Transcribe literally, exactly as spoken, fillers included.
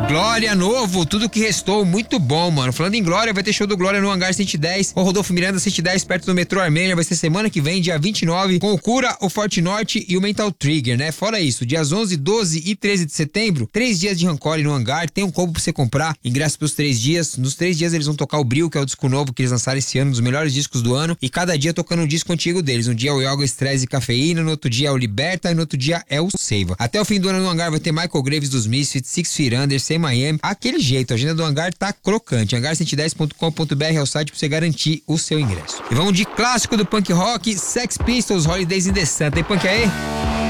Glória, novo, tudo que restou, muito bom, mano. Falando em Glória, vai ter show do Glória no Hangar cento e dez, o Rodolfo Miranda cento e dez, perto do metrô Armênia. Vai ser semana que vem, dia vinte e nove, com o Cura, o Forte Norte e o Mental Trigger, né? Fora isso, dias onze, doze e treze de setembro, três dias de Rancor no Hangar. Tem um combo pra você comprar, ingresso pros três dias. Nos três dias eles vão tocar o Bril, que é o disco novo que eles lançaram esse ano, um dos melhores discos do ano, e cada dia tocando um disco antigo deles. Um dia é o Yoga, Stress e Cafeína, no outro dia é o Liberta e no outro dia é o Seiva. Até o fim do ano no Hangar vai ter Michael Graves dos Misfits, Six Feet Under, Sem Miami, aquele jeito. A agenda do Hangar tá crocante. hangar cento e dez ponto com ponto b r é o site pra você garantir o seu ingresso. E vamos de clássico do punk rock, Sex Pistols, Holidays in the Sun. Tem punk aí?